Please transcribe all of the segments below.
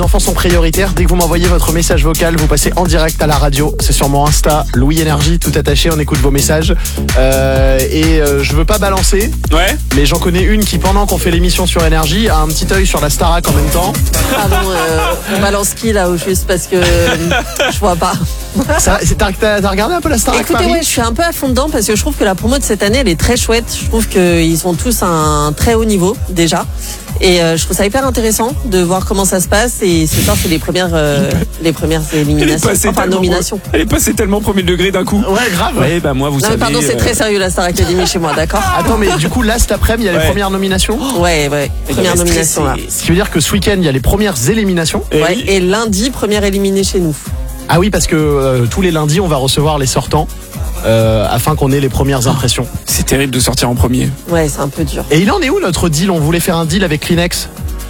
Les enfants sont prioritaires. Dès que vous m'envoyez votre message vocal, vous passez en direct à la radio. C'est sur mon Insta, Louis Énergie, tout attaché. On écoute vos messages. Je veux pas balancer. Ouais. Mais j'en connais une qui, pendant qu'on fait l'émission sur Énergie, a un petit œil sur la Starac en même temps. Pardon, on balance qui là, ou juste parce que je vois pas. T'as regardé un peu la Starac, Écoutez, Marie ? ouais, je suis un peu à fond dedans parce que je trouve que la promo de cette année, elle est très chouette. Je trouve qu'ils ont tous un très haut niveau déjà. Et je trouve ça hyper intéressant de voir comment ça se passe. Et ce soir, c'est les premières éliminations, enfin nominations. Elle est passée tellement premier degré d'un coup. Ouais, grave. Ouais, bah moi, vous Non, savez. mais pardon, c'est très sérieux la Star Academy chez moi, d'accord? Attends, mais du coup, là, cet après-midi, il y a les premières nominations. Ouais, première nomination là. Ce qui veut dire que ce week-end, il y a les premières éliminations. Ouais, et lundi, première éliminée chez nous. Ah oui, parce que tous les lundis, on va recevoir les sortants afin qu'on ait les premières impressions. C'est terrible de sortir en premier. Ouais, c'est un peu dur. Et il en est où notre deal? On voulait faire un deal avec Kleenex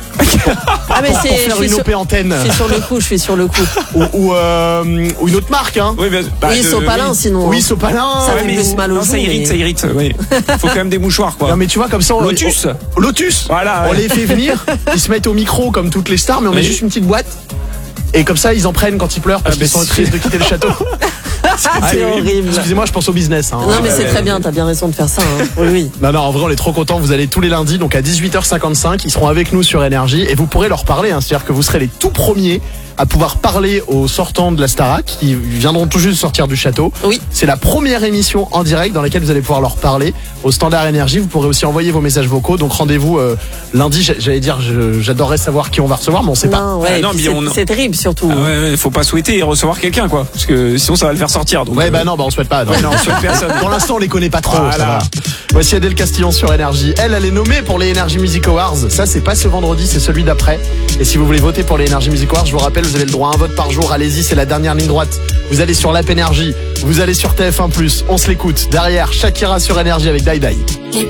Ah, mais pour faire une OP antenne. Je suis sur le coup. Ou une autre marque, hein. Oui, Oui, Sopalin, sinon. Oui, Sopalin. Ça fait plus mal au non, jour, ça irrite, oui. Faut quand même des mouchoirs, quoi. Non, mais tu vois, comme ça, Lotus. Lotus. Voilà, On ouais. les fait venir, ils se mettent au micro comme toutes les stars, mais on met Oui. juste une petite boîte. Et comme ça, ils en prennent quand ils pleurent parce qu'ils sont tristes de quitter le château. C'est horrible. Excusez-moi, je pense au business. Hein. Non, mais c'est très bien, t'as bien raison de faire ça. Hein. Oui. Non, en vrai, on est trop contents. Vous allez tous les lundis, donc à 18h55. Ils seront avec nous sur Énergie et vous pourrez leur parler. Hein. C'est-à-dire que vous serez les tout premiers à pouvoir parler aux sortants de la Starac qui viendront tout juste sortir du château. Oui. C'est la première émission en direct dans laquelle vous allez pouvoir leur parler au Standard Énergie. Vous pourrez aussi envoyer vos messages vocaux. Donc rendez-vous lundi. J'allais dire, j'adorerais savoir qui on va recevoir, mais on sait pas. Non, ouais, Ah, non, puis mais c'est terrible surtout. Ah ouais, faut pas souhaiter recevoir quelqu'un, quoi. Parce que sinon, ça va le faire sortir. Donc, Ouais, non, on souhaite pas. Ouais, non, on souhaite personne. Pour l'instant, on les connaît pas trop. Voilà. Ça va. Voici Adèle Castillon sur Énergie. Elle est nommée pour les Energy Music Awards. Ça, c'est pas ce vendredi, c'est celui d'après. Et si vous voulez voter pour les Energy Music Awards, je vous rappelle, vous avez le droit à un vote par jour. Allez-y, c'est la dernière ligne droite. Vous allez sur l'app Énergie, vous allez sur TF1+, on se l'écoute. Derrière, Shakira sur Énergie avec Die Die.